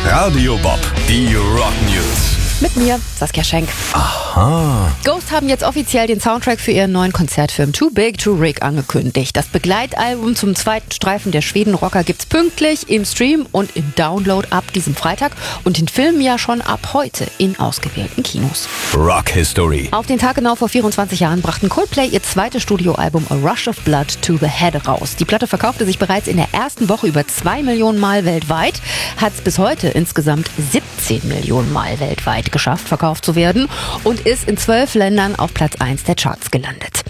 Radio Bob, die Rock News. Mit mir, Saskia Schenk. Aha. Ghost haben jetzt offiziell den Soundtrack für ihren neuen Konzertfilm Too Big to Rig angekündigt. Das Begleitalbum zum zweiten Streifen der Schweden-Rocker gibt's pünktlich im Stream und im Download ab diesem Freitag und den Film ja schon ab heute in ausgewählten Kinos. Rock History. Auf den Tag genau vor 24 Jahren brachten Coldplay ihr zweites Studioalbum A Rush of Blood to the Head raus. Die Platte verkaufte sich bereits in der ersten Woche über 2 Millionen Mal weltweit, hat es bis heute insgesamt 17 Millionen Mal weltweit geschafft, verkauft zu werden und ist in 12 Ländern auf Platz 1 der Charts gelandet.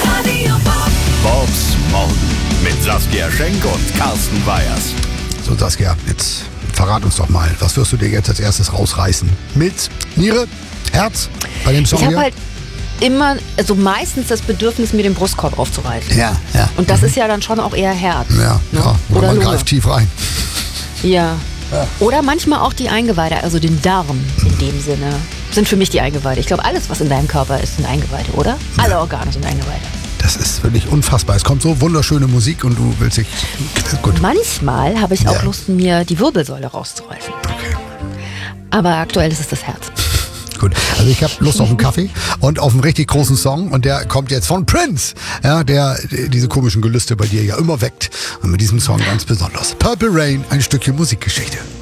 Bobs Morgen mit Saskia Schenk und Carsten Weyers. So, Saskia, jetzt verrat uns doch mal, was wirst du dir jetzt als erstes rausreißen? Mit Niere? Herz? Bei dem Song Ich habe hier? halt immer, also meistens das Bedürfnis, mir den Brustkorb aufzureißen. Ja. Und das ist ja dann schon auch eher Herz. Ja. Oder Oder man Lunge. greift tief rein. Ja. Oder manchmal auch die Eingeweide, also den Darm in dem Sinne, sind für mich die Eingeweide. Ich glaube, alles, was in deinem Körper ist, sind Eingeweide, oder? Alle Organe sind Eingeweide. Das ist wirklich unfassbar. Es kommt so wunderschöne Musik und du willst dich... Gut. Manchmal habe ich auch Ja. Lust, mir die Wirbelsäule rauszureißen. Okay. Aber aktuell ist es das Herz. Gut, also ich habe Lust auf einen Kaffee und auf einen richtig großen Song und der kommt jetzt von Prince, ja, der diese komischen Gelüste bei dir ja immer weckt und mit diesem Song ganz besonders. Purple Rain, ein Stückchen Musikgeschichte.